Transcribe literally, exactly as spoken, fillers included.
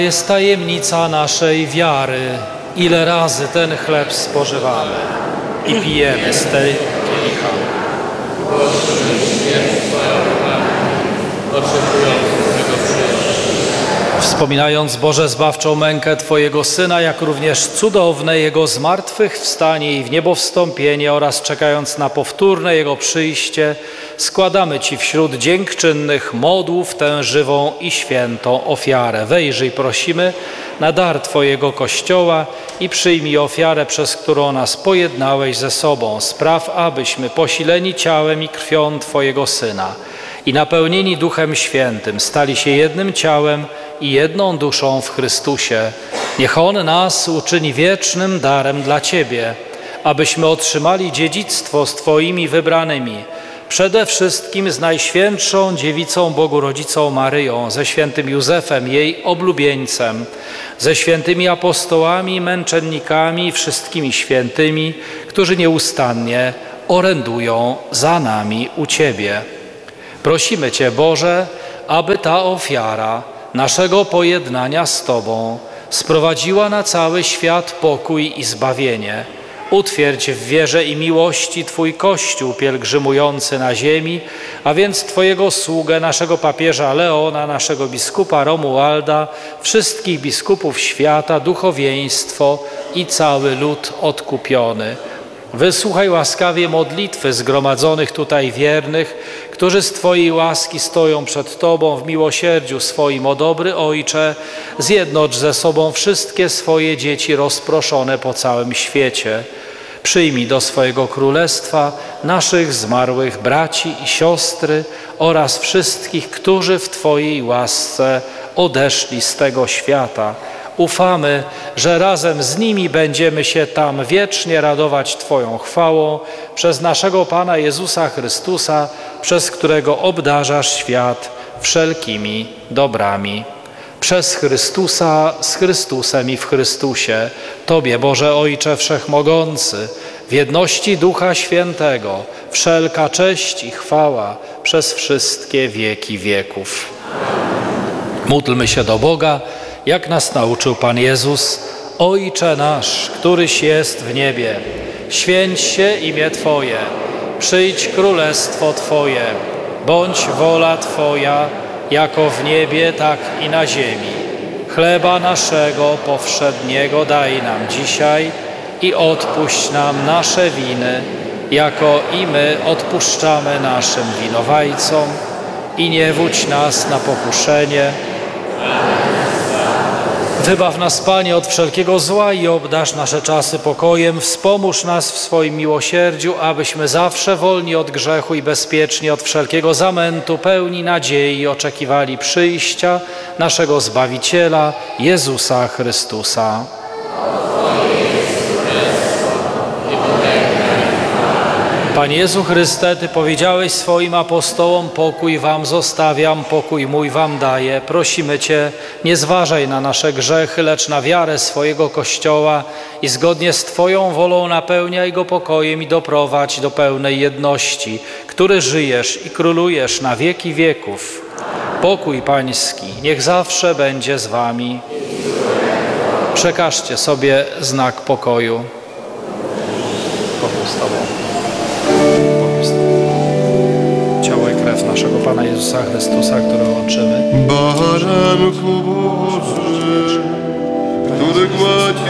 Jest tajemnica naszej wiary. Ile razy ten chleb spożywamy i pijemy z tej kielicha. Wspominając Boże zbawczą mękę Twojego Syna, jak również cudowne Jego zmartwychwstanie i w niebo wstąpienie oraz czekając na powtórne Jego przyjście, składamy Ci wśród dziękczynnych modłów tę żywą i świętą ofiarę. Wejrzyj, prosimy, na dar Twojego Kościoła i przyjmij ofiarę, przez którą nas pojednałeś ze sobą. Spraw, abyśmy posileni ciałem i krwią Twojego Syna i napełnieni Duchem Świętym stali się jednym ciałem i jedną duszą w Chrystusie. Niech On nas uczyni wiecznym darem dla Ciebie, abyśmy otrzymali dziedzictwo z Twoimi wybranymi, przede wszystkim z Najświętszą Dziewicą Bogu Rodzicą Maryją, ze świętym Józefem, jej oblubieńcem, ze świętymi apostołami, męczennikami i wszystkimi świętymi, którzy nieustannie orędują za nami u Ciebie. Prosimy Cię, Boże, aby ta ofiara naszego pojednania z Tobą sprowadziła na cały świat pokój i zbawienie. Utwierdź w wierze i miłości Twój Kościół pielgrzymujący na ziemi, a więc Twojego sługę, naszego papieża Leona, naszego biskupa Romualda, wszystkich biskupów świata, duchowieństwo i cały lud odkupiony. Wysłuchaj łaskawie modlitwy zgromadzonych tutaj wiernych, którzy z Twojej łaski stoją przed Tobą w miłosierdziu swoim, o dobry Ojcze. Zjednocz ze sobą wszystkie swoje dzieci rozproszone po całym świecie. Przyjmij do swojego królestwa naszych zmarłych braci i siostry oraz wszystkich, którzy w Twojej łasce odeszli z tego świata. Ufamy, że razem z nimi będziemy się tam wiecznie radować Twoją chwałą przez naszego Pana Jezusa Chrystusa, przez którego obdarzasz świat wszelkimi dobrami. Przez Chrystusa, z Chrystusem i w Chrystusie, Tobie, Boże Ojcze Wszechmogący, w jedności Ducha Świętego, wszelka cześć i chwała przez wszystkie wieki wieków. Módlmy się do Boga, jak nas nauczył Pan Jezus. Ojcze nasz, któryś jest w niebie, święć się imię Twoje, przyjdź królestwo Twoje, bądź wola Twoja, jako w niebie, tak i na ziemi. Chleba naszego powszedniego daj nam dzisiaj i odpuść nam nasze winy, jako i my odpuszczamy naszym winowajcom, i nie wódź nas na pokuszenie. Wybaw nas, Panie, od wszelkiego zła i obdarz nasze czasy pokojem. Wspomóż nas w swoim miłosierdziu, abyśmy zawsze wolni od grzechu i bezpieczni od wszelkiego zamętu, pełni nadziei oczekiwali przyjścia naszego Zbawiciela, Jezusa Chrystusa. Panie Jezu Chryste, Ty powiedziałeś swoim apostołom: pokój wam zostawiam, pokój mój wam daję. Prosimy Cię, nie zważaj na nasze grzechy, lecz na wiarę swojego Kościoła i zgodnie z Twoją wolą napełniaj go pokojem i doprowadź do pełnej jedności, który żyjesz i królujesz na wieki wieków. Pokój Pański niech zawsze będzie z Wami. Przekażcie sobie znak pokoju. Pokój z Tobą. Ciało i krew naszego Pana Jezusa Chrystusa, które łączymy. Baranku Boży, który gładzi